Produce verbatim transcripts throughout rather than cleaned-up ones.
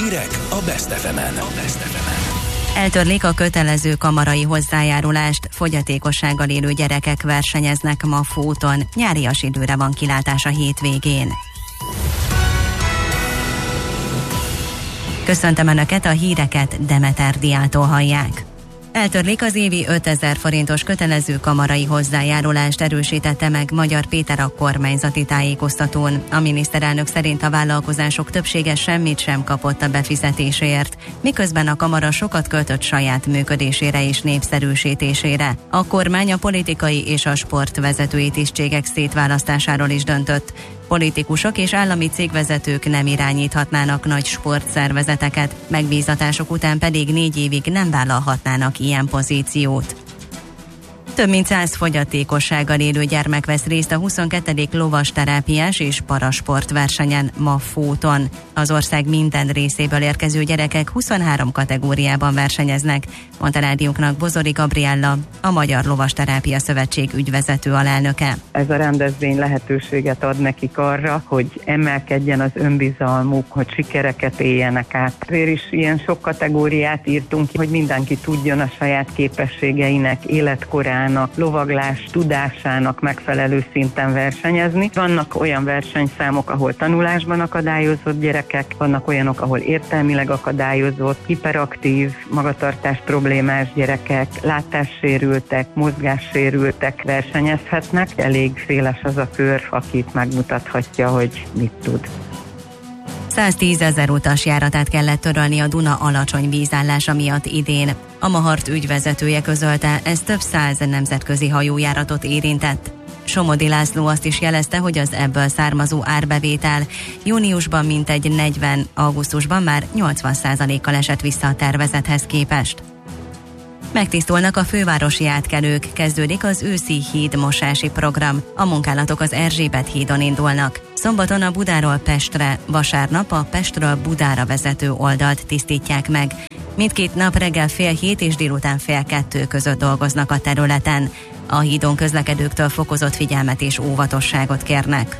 Hírek a Best ef emen. A Best ef emen. Eltörlik a kötelező kamarai hozzájárulást, fogyatékossággal élő gyerekek versenyeznek ma fúton, nyárias időre van kilátás a hétvégén. Köszöntöm Önöket, a híreket Demeter Diától hallják. Eltörlik az évi ötezer forintos kötelező kamarai hozzájárulást, erősítette meg Magyar Péter a kormányzati tájékoztatón. A miniszterelnök szerint a vállalkozások többsége semmit sem kapott a befizetésért, miközben a kamara sokat költött saját működésére és népszerűsítésére. A kormány a politikai és a sportvezetői tisztségek szétválasztásáról is döntött. Politikusok és állami cégvezetők nem irányíthatnának nagy sportszervezeteket, megbízatások után pedig négy évig nem vállalhatnának ilyen pozíciót. Több mint száz fogyatékossággal élő gyermek vesz részt a huszonkettedik lovasterápiás és parasportversenyen ma Fóton. Az ország minden részéből érkező gyerekek huszonhárom kategóriában versenyeznek, mondta rádiónknak Bozori Gabriella, a Magyar Lovasterápia Szövetség ügyvezető alelnöke. Ez a rendezvény lehetőséget ad nekik arra, hogy emelkedjen az önbizalmuk, hogy sikereket éljenek át. Ezért is ilyen sok kategóriát írtunk ki, hogy mindenki tudjon a saját képességeinek, életkorának, lovaglás tudásának megfelelő szinten versenyezni. Vannak olyan versenyszámok, ahol tanulásban akadályozott gyerekek, vannak olyanok, ahol értelmileg akadályozott, hiperaktív, magatartás problémás gyerekek, látássérültek, mozgássérültek versenyezhetnek. Elég széles az a kör, akit megmutathatja, hogy mit tud. száztízezer utas járatát kellett törölni a Duna alacsony vízállása miatt idén. A Mahart ügyvezetője közölte, ez több száz nemzetközi hajójáratot érintett. Somodi László azt is jelezte, hogy az ebből származó árbevétel júniusban mintegy negyven, augusztusban már nyolcvan százalékkal esett vissza a tervezethez képest. Megtisztulnak a fővárosi átkelők, kezdődik az őszi hídmosási program. A munkálatok az Erzsébet hídon indulnak. Szombaton a Budáról Pestre, vasárnap a Pestről Budára vezető oldalt tisztítják meg. Mindkét nap reggel fél hét és délután fél kettő között dolgoznak a területen. A hídon közlekedőktől fokozott figyelmet és óvatosságot kérnek.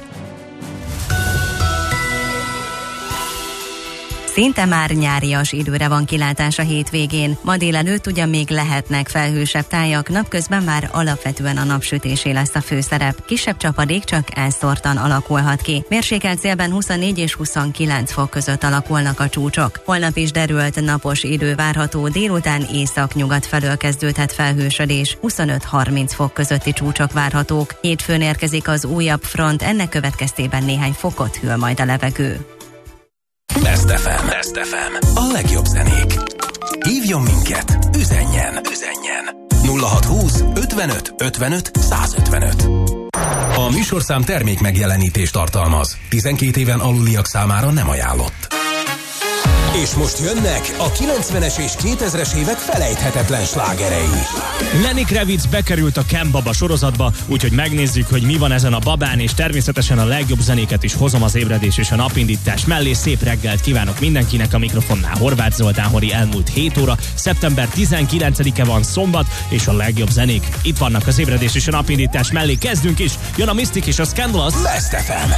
Szinte már nyárias időre van kilátás a hétvégén. Ma délelőtt ugyan még lehetnek felhősebb tájak, napközben már alapvetően a napsütésé lesz a főszerep. Kisebb csapadék csak elszórtan alakulhat ki. Mérsékelt szélben huszonnégy és huszonkilenc fok között alakulnak a csúcsok. Holnap is derült napos idő várható, délután észak-nyugat felől kezdődhet felhősödés, huszonöt-harminc fok közötti csúcsok várhatók. Hétfőn érkezik az újabb front, ennek következtében néhány fokot hűl majd a levegő. Best ef em. Best ef em. A legjobb zenék. Hívjon minket, üzenjen, üzenjen. nulla hatszázhúsz ötvenöt ötvenöt százötvenöt. A műsorszám termék megjelenítést tartalmaz. tizenkét éven aluliak számára nem ajánlott. És most jönnek a kilencvenes és kétezres évek felejthetetlen slágerei. Lenny Kravitz bekerült a Ken Baba sorozatba, úgyhogy megnézzük, hogy mi van ezen a babán, és természetesen a legjobb zenéket is hozom az ébredés és a napindítás mellé. Szép reggelt kívánok mindenkinek, a mikrofonnál Horváth Zoltán Hori. Elmúlt hét óra, szeptember tizenkilencedike van, szombat, és a legjobb zenék itt vannak az ébredés és a napindítás mellé. Kezdünk is, jön a Mystic és a Scandalous. Best ef em.